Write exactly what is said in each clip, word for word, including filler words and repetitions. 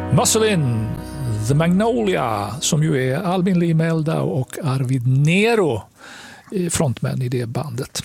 Muscle The Magnolia, som ju är Albin Lee Meldau och Arvid Nero, frontmän i det bandet.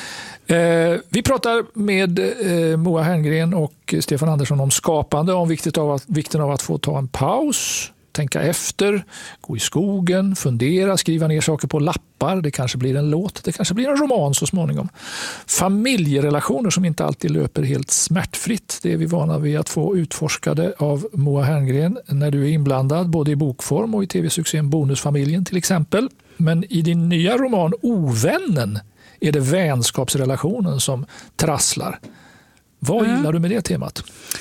Eh, vi pratar med eh, Moa Herngren och Stefan Andersson om skapande, om vikten av, att, vikten av att få ta en paus, tänka efter, gå i skogen, fundera, skriva ner saker på lappar. Det kanske blir en låt, det kanske blir en roman så småningom. Familjerelationer som inte alltid löper helt smärtfritt. Det är vi vana vid att få utforskade av Moa Herngren när du är inblandad både i bokform och i tv-succén Bonusfamiljen till exempel. Men i din nya roman Ovännen är det vänskapsrelationen som trasslar. Vad mm. gillar du med det temat?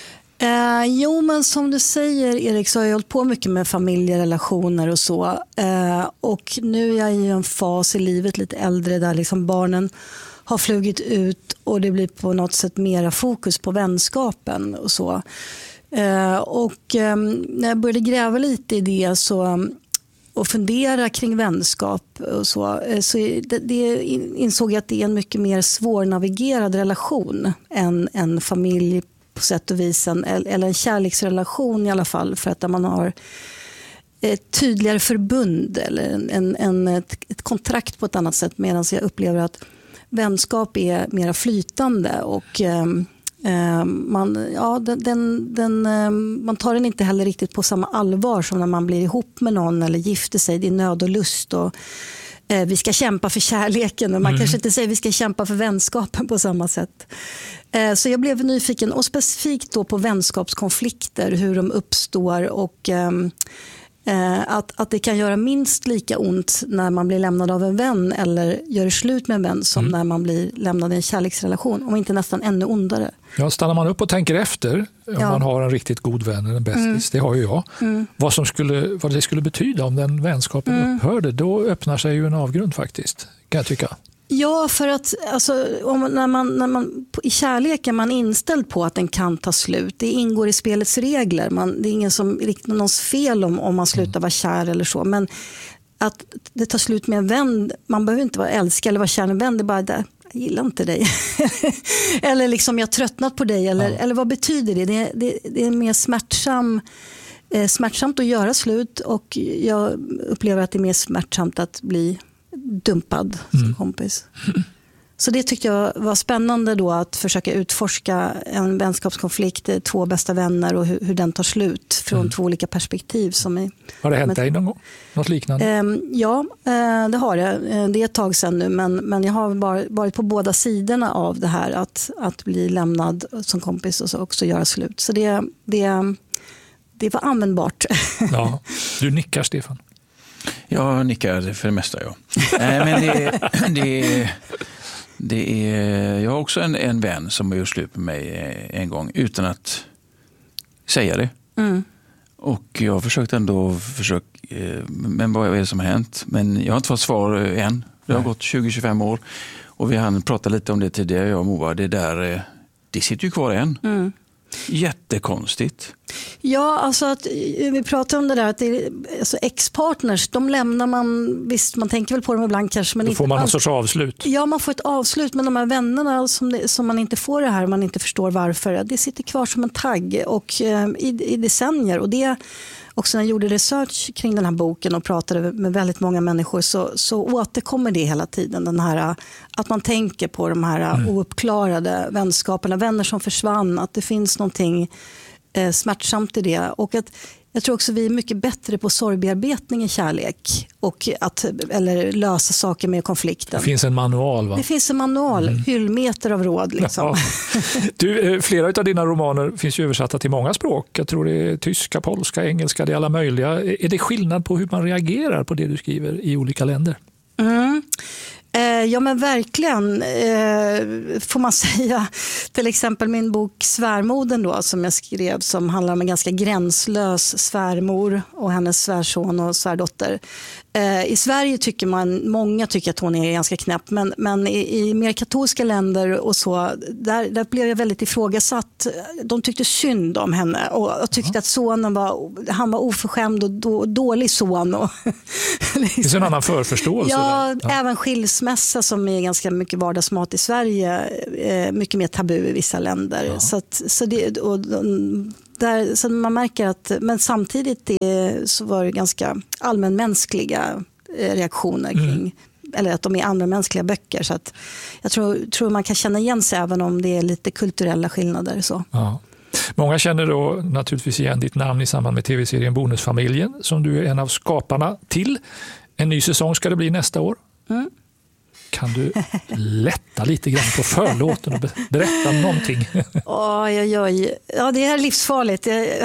Eh, jo, men som du säger, Erik, så har jag hållit på mycket med familjerelationer och så. Eh, och nu är jag i en fas i livet lite äldre där liksom barnen har flugit ut och det blir på något sätt mera fokus på vänskapen och så. Eh, och eh, när jag började gräva lite i det så... och fundera kring vänskap och så, så det, det insåg jag att det är en mycket mer svårnavigerad relation än en familj på sätt och vis, en, eller en kärleksrelation i alla fall, för att där man har ett tydligare förbund eller en, en, en, ett, ett kontrakt på ett annat sätt, medan jag upplever att vänskap är mer flytande och eh, man, ja, den, den, den, man tar den inte heller riktigt på samma allvar som när man blir ihop med någon eller gifter sig. Det är nöd och lust och eh, vi ska kämpa för kärleken och man mm. kanske inte säger vi ska kämpa för vänskapen på samma sätt. Eh, så jag blev nyfiken och specifikt då på vänskapskonflikter, hur de uppstår och eh, Att, att det kan göra minst lika ont när man blir lämnad av en vän eller gör slut med en vän som mm. när man blir lämnad i en kärleksrelation, om inte nästan ännu ondare. Ja, stannar man upp och tänker efter om ja. man har en riktigt god vän eller en bästis, mm. det har ju jag, mm. vad, som skulle, vad det skulle betyda om den vänskapen mm. upphörde, då öppnar sig ju en avgrund faktiskt, kan jag tycka. Ja, för att alltså, om, när man, när man, i kärleken man är inställd på att den kan ta slut. Det ingår i spelets regler. Man, det är ingen som riktar någons fel om, om man slutar vara kär eller så. Men att det tar slut med en vän, man behöver inte vara älskad eller vara kär med en vän. Det är bara det, jag gillar inte dig. eller liksom jag har tröttnat på dig. Eller, ja. eller vad betyder det? Det, det, det är mer smärtsam, eh, smärtsamt att göra slut. Och jag upplever att det är mer smärtsamt att bli dumpad som mm. kompis. Så det tyckte jag var spännande då, att försöka utforska en vänskapskonflikt, två bästa vänner och hur, hur den tar slut från mm. två olika perspektiv. Som är, har det hänt dig någon gång? Något liknande? Eh, ja, eh, det har det. Det är ett tag sedan nu, men, men jag har bara, varit på båda sidorna av det här, att, att bli lämnad som kompis och så också göra slut. Så det, det, det var användbart. Ja, du nickar, Stefan. Jag nickar för det mesta, ja. äh, men det, det, det är, jag har också en, en vän som har gjort slut med mig en gång utan att säga det. Mm. Och jag har försökt ändå, försök, men vad är det som har hänt? Men jag har inte fått svar än. Det har Nej. gått tjugo till tjugofem år. Och vi hann prata lite om det tidigare, jag och Moa. Det där, det sitter ju kvar än. Mm. Jättekonstigt. Ja, alltså att vi pratar om det där att det är, alltså ex-partners, de lämnar man, visst man tänker väl på dem ibland kanske, men då inte får man all... en sorts avslut. Ja, man får ett avslut, men de här vännerna som, det, som man inte får det här, man inte förstår varför, det sitter kvar som en tagg och eh, i, i decennier. Och det också när jag gjorde research kring den här boken och pratade med väldigt många människor, så, så återkommer det hela tiden, den här, att man tänker på de här mm. ouppklarade vänskaperna, vänner som försvann, att det finns någonting eh, smärtsamt i det. Och att jag tror också vi är mycket bättre på sorgbearbetning i kärlek och att, eller lösa saker med konflikten. Det finns en manual, va? Det finns en manual, mm. hyllmeter av råd. Liksom. Ja. Du, flera av dina romaner finns ju översatta till många språk. Jag tror det är tyska, polska, engelska, det är alla möjliga. Är det skillnad på hur man reagerar på det du skriver i olika länder? Mm. Ja, men verkligen eh, får man säga. Till exempel min bok Svärmoden då, som jag skrev, som handlar om en ganska gränslös svärmor och hennes svärson och svärdotter. Eh, I Sverige tycker man, många tycker att hon är ganska knäpp, men, men i, i mer katolska länder och så, där, där blev jag väldigt ifrågasatt. De tyckte synd om henne och, och tyckte mm. att sonen var, han var oförskämd och då, dålig son. Och, liksom. Det är en annan förförståelse. Ja, ja, även skilsmässa skilsmässa som är ganska mycket vardagsmat i Sverige, eh, mycket mer tabu i vissa länder. Ja. Så, att, så, det, och, där, så man märker att, men samtidigt det, så var det ganska allmänmänskliga reaktioner kring, mm. eller att de är allmänmänskliga böcker. Så att jag tror, tror man kan känna igen sig även om det är lite kulturella skillnader. Så. Ja. Många känner då naturligtvis igen ditt namn i samband med tv-serien Bonusfamiljen som du är en av skaparna till. En ny säsong ska det bli nästa år. Mm. Kan du lätta lite grann på förlåten och berätta någonting? Oj, oj, oj. Ja, det är livsfarligt.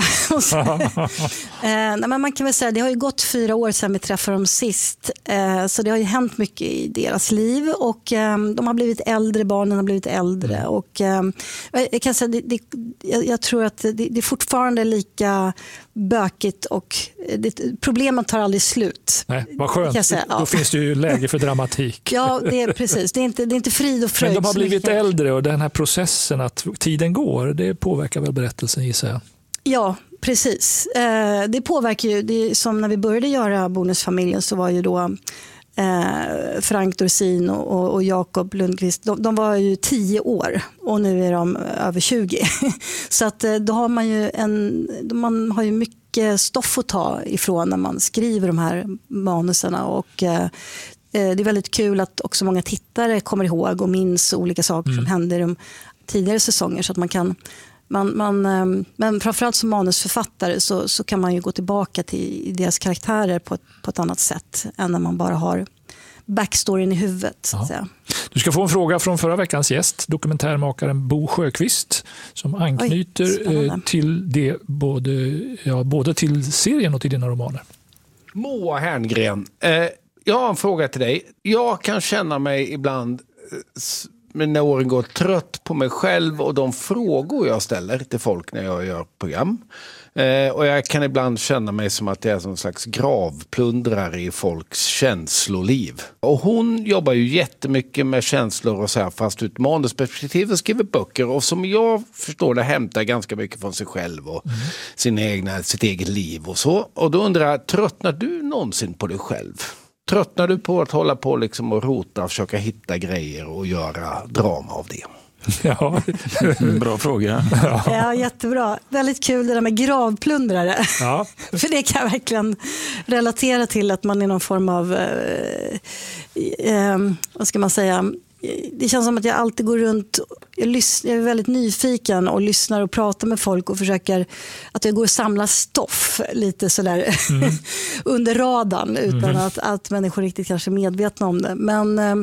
eh, men man kan väl säga det har ju gått fyra år sedan vi träffade dem sist. Eh, så det har ju hänt mycket i deras liv. Och eh, de har blivit äldre, barnen har blivit äldre. Mm. Och, eh, jag, kan säga, det, det, jag, jag tror att det, det är fortfarande lika bökigt och det, problemet tar aldrig slut. Nej, vad skönt. Säga, ja. Då finns det ju läge för dramatik. Ja, det är precis. Det är inte, det är inte frid och fröjd. Men de har blivit äldre och den här processen att tiden går, det påverkar väl berättelsen, gissar jag? Ja, precis. Eh, det påverkar ju, det är, som när vi började göra Bonusfamiljen så var ju då eh, Frank Dorsin och, och, och Jakob Lundqvist, de, de var ju tio år och nu är de över tjugo. Så att då har man ju en, man har ju mycket stoff att ta ifrån när man skriver de här manuserna och eh, det är väldigt kul att också många tittare kommer ihåg och minns olika saker mm. som hände i de tidigare säsonger så att man kan man, man, men framförallt som manusförfattare så, så kan man ju gå tillbaka till deras karaktärer på ett, på ett annat sätt än när man bara har backstoryn i huvudet. Så att säga. Du ska få en fråga från förra veckans gäst, dokumentärmakaren Bo Sjöqvist som anknyter Oj, till det både, ja, både till serien och till dina romaner. Moa Herngren, eh, jag har en fråga till dig. Jag kan känna mig ibland eh, när åren går trött på mig själv och de frågor jag ställer till folk när jag gör program. Eh, och jag kan ibland känna mig som att jag är som slags gravplundrare i folks känsloliv. Och hon jobbar ju jättemycket med känslor och så här, fast ut manusperspektiv och skriver böcker. Och som jag förstår det hämtar ganska mycket från sig själv och mm. sin egna, sitt eget liv och så. Och då undrar jag, tröttnar du någonsin på dig själv? Tröttnar du på att hålla på liksom och rota och försöka hitta grejer och göra drama av det? Ja, bra fråga. Ja. Ja, jättebra. Väldigt kul det där med gravplundrare. Ja. För det kan jag verkligen relatera till att man är någon form av, eh, eh, vad ska man säga, det känns som att jag alltid går runt, jag, lyssnar, jag är väldigt nyfiken och lyssnar och pratar med folk och försöker att jag går och samlar stoff lite sådär mm. under radarn utan mm. att, att människor riktigt kanske är medvetna om det. Men eh,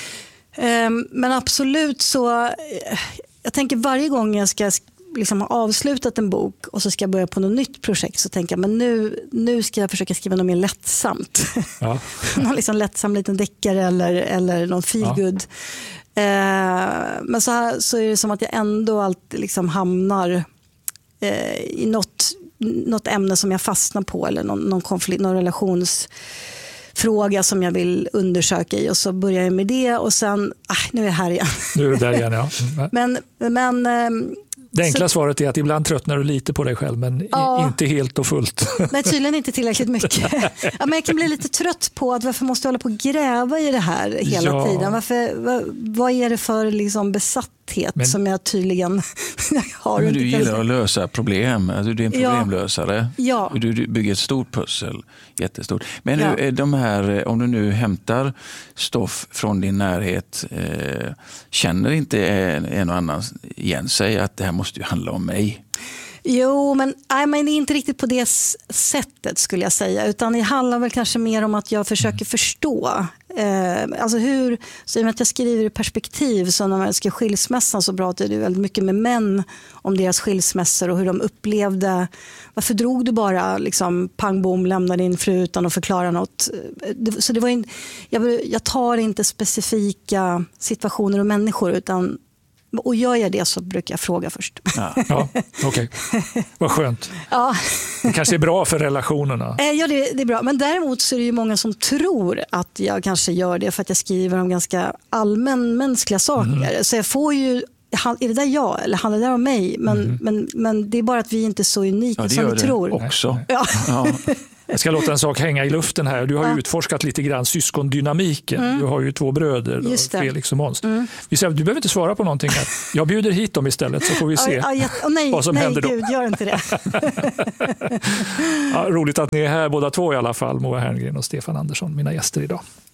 Men absolut så, jag tänker varje gång jag ska liksom ha avslutat en bok och så ska jag börja på något nytt projekt så tänker jag men nu, nu ska jag försöka skriva något mer lättsamt. Ja. Någon liksom lättsam liten deckare eller, eller någon feelgood. Ja. Eh, men så, här, så är det som att jag ändå alltid liksom hamnar eh, i något, något ämne som jag fastnar på eller någon, någon konflikt, någon relations fråga som jag vill undersöka i och så börjar jag med det och sen, ah, nu är jag här igen. Nu är du där igen, ja. men, men, det enkla så, svaret är att ibland tröttnar du lite på dig själv men ja, inte helt och fullt. Nej, tydligen inte tillräckligt mycket. Ja, men jag kan bli lite trött på att varför måste jag hålla på och gräva i det här hela ja. tiden? Varför, vad, vad är det för liksom besatthet men, som jag tydligen har? Men du gillar att lösa problem. Alltså, du är en problemlösare. Ja. Du, du bygger ett stort pussel. Jättestort. Men ja. nu, de här, om du nu hämtar stoff från din närhet, eh, känner inte en, en och annan igen sig att det här måste ju handla om mig? Jo, men, nej, men det är inte riktigt på det sättet skulle jag säga. Utan det handlar väl kanske mer om att jag försöker förstå. Eh, alltså hur, så i och med att jag skriver i perspektiv så när man ska skilsmässan så pratar det väldigt mycket med män om deras skilsmässor och hur de upplevde. Varför drog du bara liksom pang bom, lämnade din fru utan att förklara något? Så det var in, jag, jag tar inte specifika situationer och människor utan och gör jag det så brukar jag fråga först. Ja, ja okej. Okay. Vad skönt. Ja. Det kanske är bra för relationerna. Ja, det, det är bra. Men däremot så är det ju många som tror att jag kanske gör det för att jag skriver om ganska allmänmänskliga saker. Mm. Så jag får ju, är det där jag eller handlar det där om mig? Men, mm. men, men det är bara att vi inte är så unika ja, som vi tror. Också. Ja. Ja. Jag ska låta en sak hänga i luften här. Du har ju ja. utforskat lite grann syskondynamiken. Mm. Du har ju två bröder, Felix och Måns. Mm. Vi säger, du behöver inte svara på någonting här. Jag bjuder hit dem istället så får vi se ja, ja, oh, nej, vad som nej, händer då. Gud, gör inte det. Ja, roligt att ni är här båda två i alla fall, Moa Herngren och Stefan Andersson, mina gäster idag.